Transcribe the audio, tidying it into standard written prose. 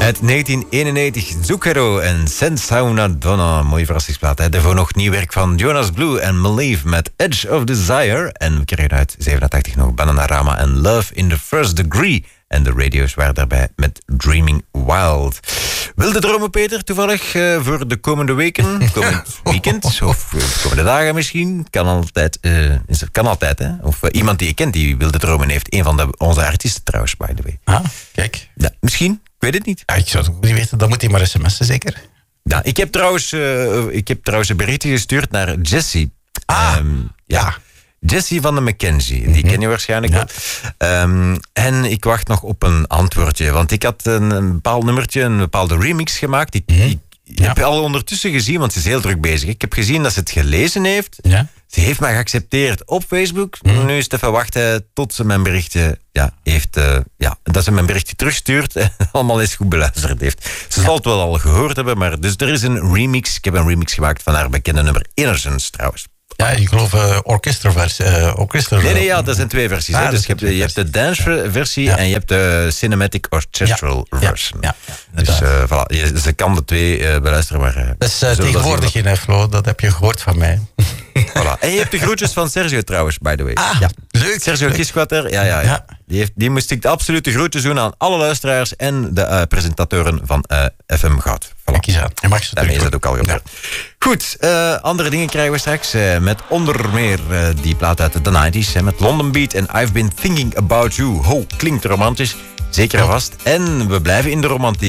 Uit 1991, Zucchero en Senza una Donna. Mooie verrassingsplaat. Hè? Daarvoor nog nieuw werk van Jonas Blue en Maleef met Edge of Desire. En we kregen uit 87 nog Bananarama en Love in the First Degree. En de radio's waren daarbij met Dreaming Wild. Wilde dromen, Peter, toevallig voor de komende weken? Komend weekend? Of komende dagen misschien? Kan altijd, hè? Of iemand die je kent die wilde dromen heeft. Een van onze artiesten trouwens, by the way. Ah, kijk. Ja, misschien, ik weet het niet. Ja, ik zou het ook niet weten, dan moet hij maar sms'en zeker. Ja, ik heb trouwens een berichtje gestuurd naar Jessie. Ja. Jessie van de McKenzie, die ken je waarschijnlijk wel. En ik wacht nog op een antwoordje. Want ik had een bepaald nummertje, een bepaalde remix gemaakt. Ik heb al ondertussen gezien, want ze is heel druk bezig. Ik heb gezien dat ze het gelezen heeft. Ja. Ze heeft mij geaccepteerd op Facebook. Nu is het even wachten tot ze mijn berichtje dat ze mijn berichtje terugstuurt en allemaal eens goed beluisterd heeft. Ze zal het wel al gehoord hebben, maar dus er is een remix. Ik heb een remix gemaakt van haar bekende nummer Innocence trouwens. Ja, ik geloof orkesterversie. Nee, dat zijn twee versies. Dus je hebt de dance-versie en je hebt de cinematic orchestral version. Ja, dus voilà, ze kan de twee beluisteren. Maar, dat is tegenwoordig in Flo, dat heb je gehoord van mij. Voilà. En je hebt de groetjes van Sergio trouwens, by the way. Leuk. Sergio Kisquater, ja. Die moest ik de absolute groetjes doen aan alle luisteraars en de presentatoren van FM Goud. Voilà. Kijk eens aan. Daarmee is dat ook al gebeurd. Ja. Goed, andere dingen krijgen we straks. Met onder meer die plaat uit de 90s. Met London Beat en I've Been Thinking About You. Klinkt romantisch. Zeker en vast. En we blijven in de romantiek.